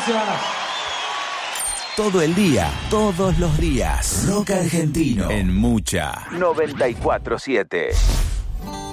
gracias. Todo el día, todos los días. Rock argentino en Mucha 94.7.